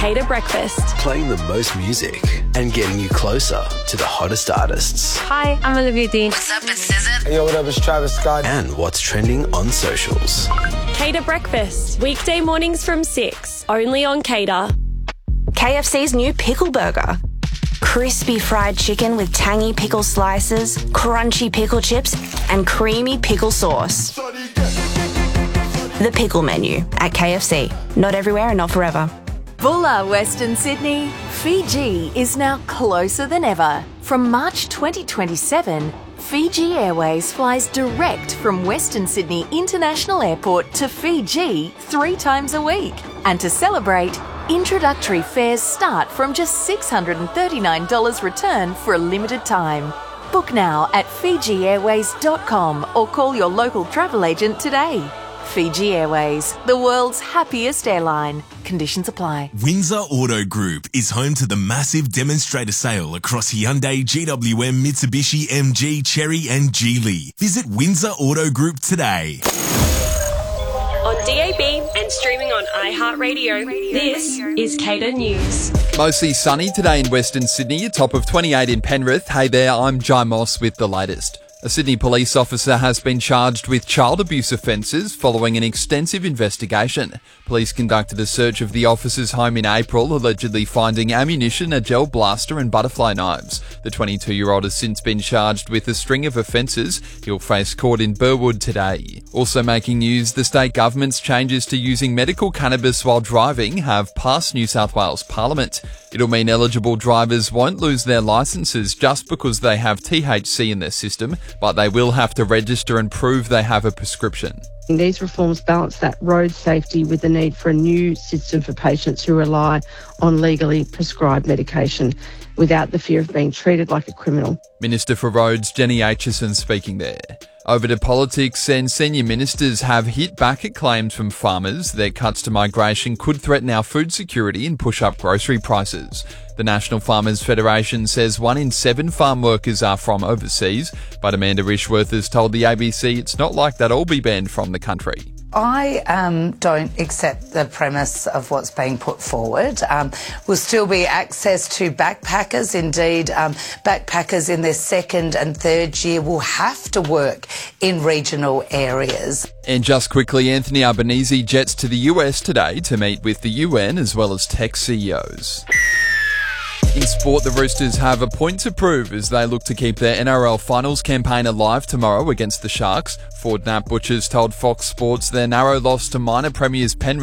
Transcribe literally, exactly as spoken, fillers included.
Cater Breakfast. Playing the most music and getting you closer to the hottest artists. Hi, I'm Olivia Dean. What's up, it's S Z A. Hey, yo, what up, it's Travis Scott. And what's trending on socials. Cater Breakfast, weekday mornings from six, only on Cater. K F C's new pickle burger. Crispy fried chicken with tangy pickle slices, crunchy pickle chips, and creamy pickle sauce. The pickle menu at K F C. Not everywhere and not forever. Bulla, Western Sydney. Fiji is now closer than ever. From March twenty twenty-seven, Fiji Airways flies direct from Western Sydney International Airport to Fiji three times a week. And to celebrate, introductory fares start from just six hundred thirty-nine dollars return for a limited time. Book now at fiji airways dot com or call your local travel agent today. Fiji Airways, the world's happiest airline. Conditions apply. Windsor Auto Group is home to the massive demonstrator sale across Hyundai, G W M, Mitsubishi, M G, Chery and Geely. Visit Windsor Auto Group today. On D A B and streaming on iHeartRadio, this is Cater News. Mostly sunny today in Western Sydney, a top of twenty-eight in Penrith. Hey there, I'm Jai Moss with the latest. A Sydney police officer has been charged with child abuse offences following an extensive investigation. Police conducted a search of the officer's home in April, allegedly finding ammunition, a gel blaster and butterfly knives. The twenty-two-year-old has since been charged with a string of offences. He'll face court in Burwood today. Also making news, the state government's changes to using medical cannabis while driving have passed New South Wales Parliament. It'll mean eligible drivers won't lose their licences just because they have T H C in their system, but they will have to register and prove they have a prescription. These reforms balance that road safety with the need for a new system for patients who rely on legally prescribed medication without the fear of being treated like a criminal. Minister for Roads Jenny Aitchison speaking there. Over to politics, and senior ministers have hit back at claims from farmers that cuts to migration could threaten our food security and push up grocery prices. The National Farmers Federation says one in seven farm workers are from overseas, but Amanda Rishworth has told the A B C it's not like they'll all be banned from the country. I um, don't accept the premise of what's being put forward. Um, will still be access to backpackers. Indeed, um, backpackers in their second and third year will have to work in regional areas. And just quickly, Anthony Albanese jets to the U S today to meet with the U N as well as tech C E Os. In sport, the Roosters have a point to prove as they look to keep their N R L finals campaign alive tomorrow against the Sharks. Ford Nat Butchers told Fox Sports their narrow loss to minor premiers Penrith